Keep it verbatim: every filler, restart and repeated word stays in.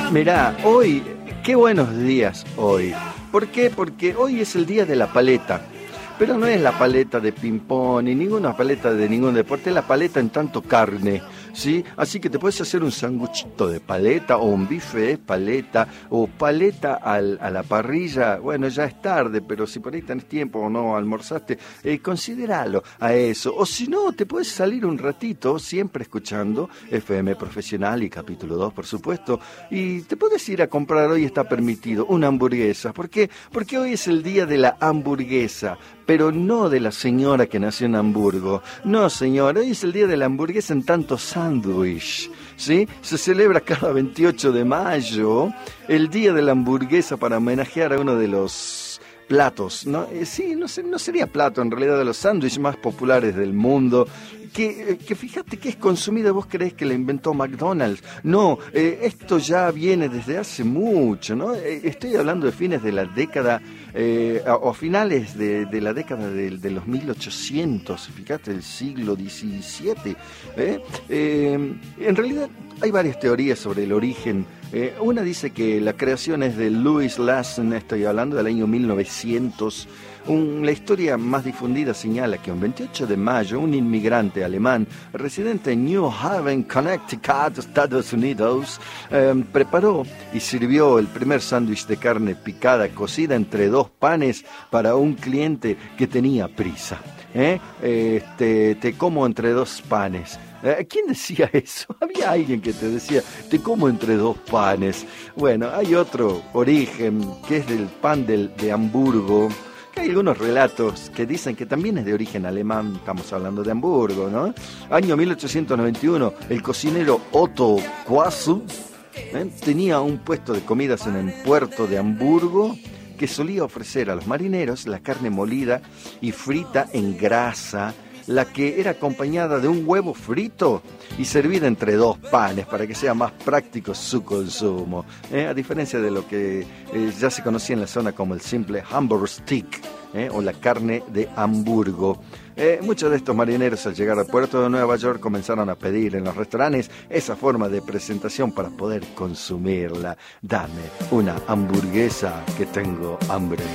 Mirá, hoy, qué buenos días hoy. ¿Por qué? Porque hoy es el día de la paleta. Pero no es la paleta de ping-pong, ni ninguna paleta de ningún deporte, es la paleta en tanto carne, ¿sí? Así que te puedes hacer un sanguchito de paleta, o un bife de paleta, o paleta al, a la parrilla. Bueno, ya es tarde, pero si por ahí tenés tiempo o no almorzaste, eh, considéralo a eso. O si no, te puedes salir un ratito, siempre escuchando F M Profesional y Capítulo dos, por supuesto, y te puedes ir a comprar, hoy está permitido, una hamburguesa. ¿Por qué? Porque hoy es el día de la hamburguesa. Pero no de la señora que nació en Hamburgo. No, señora, hoy es el día de la hamburguesa en tanto sándwich, ¿sí? Se celebra cada veintiocho de mayo el día de la hamburguesa para homenajear a uno de los platos, ¿no? Eh, sí, no, sé, no sería plato, en realidad, de los sándwiches más populares del mundo. Que, que fíjate que es consumida, vos creés que la inventó McDonald's. No, eh, esto ya viene desde hace mucho, ¿no? Eh, estoy hablando de fines de la década, eh, o finales de, de la década de, de los mil ochocientos, fíjate, del siglo diecisiete. ¿eh? Eh, en realidad hay varias teorías sobre el origen. Eh, una dice que la creación es de Louis Lassen, estoy hablando del año mil novecientos. Un, la historia más difundida señala que un veintiocho de mayo un inmigrante alemán residente en New Haven, Connecticut, Estados Unidos, eh, preparó y sirvió el primer sándwich de carne picada cocida entre dos panes para un cliente que tenía prisa. ¿eh? Este, te como entre dos panes. ¿Quién decía eso? Había alguien que te decía, te como entre dos panes. Bueno, hay otro origen que es del pan del, de Hamburgo. Hay algunos relatos que dicen que también es de origen alemán, estamos hablando de Hamburgo, ¿no? Año mil ochocientos noventa y uno, el cocinero Otto Quasu ¿eh? tenía un puesto de comidas en el puerto de Hamburgo que solía ofrecer a los marineros la carne molida y frita en grasa, la que era acompañada de un huevo frito y servida entre dos panes para que sea más práctico su consumo, ¿eh? a diferencia de lo que eh, ya se conocía en la zona como el simple Hamburg Stick, ¿eh? o la carne de Hamburgo. Eh, muchos de estos marineros al llegar al puerto de Nueva York comenzaron a pedir en los restaurantes esa forma de presentación para poder consumirla. Dame una hamburguesa que tengo hambre.